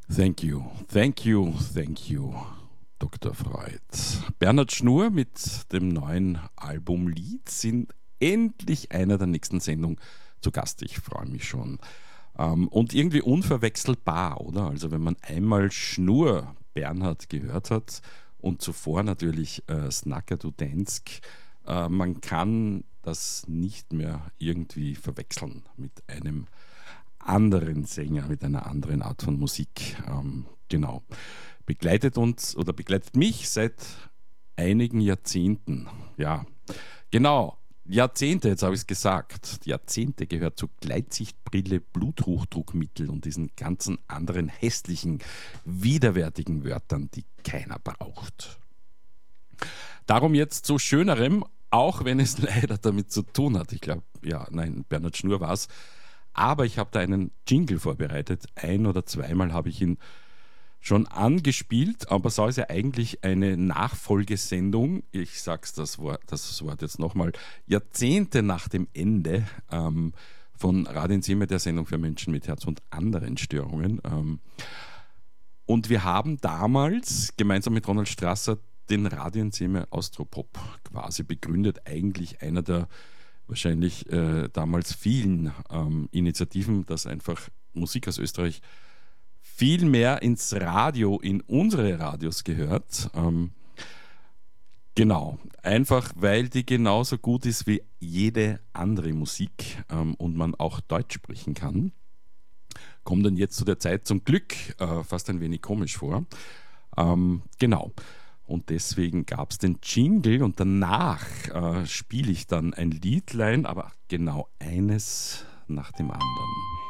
Thank you, thank you, thank you, Dr. Freud. Bernhard Schnur mit dem neuen Album Lied sind endlich einer der nächsten Sendung zu Gast. Ich freue mich schon. Und irgendwie unverwechselbar, oder? Also wenn man einmal Schnur Bernhard gehört hat und zuvor natürlich Snakker Dudensk, man kann das nicht mehr irgendwie verwechseln mit einem anderen Sänger, mit einer anderen Art von Musik. Genau. Begleitet uns oder begleitet mich seit einigen Jahrzehnten. Ja, genau. Jahrzehnte, jetzt habe ich es gesagt. Jahrzehnte gehört zu Gleitsichtbrille, Bluthochdruckmittel und diesen ganzen anderen hässlichen, widerwärtigen Wörtern, die keiner braucht. Darum jetzt zu Schönerem, auch wenn es leider damit zu tun hat. Ich glaube, ja, nein, Bernhard Schnur war es. Aber ich habe da einen Jingle vorbereitet. Ein- oder zweimal habe ich ihn schon angespielt, aber soll es ja eigentlich eine Nachfolgesendung, ich sag's das Wort jetzt nochmal, Jahrzehnte nach dem Ende von Radiensime, der Sendung für Menschen mit Herz und anderen Störungen. Und wir haben damals gemeinsam mit Ronald Strasser den Radiensime Austropop quasi begründet, eigentlich einer der wahrscheinlich damals vielen Initiativen, dass einfach Musik aus Österreich viel mehr ins Radio, in unsere Radios gehört. Genau, einfach weil die genauso gut ist wie jede andere Musik und man auch Deutsch sprechen kann. Kommt dann jetzt zu der Zeit zum Glück fast ein wenig komisch vor. Genau. Und deswegen gab es den Jingle und danach spiele ich dann ein Liedlein, aber genau eines nach dem anderen.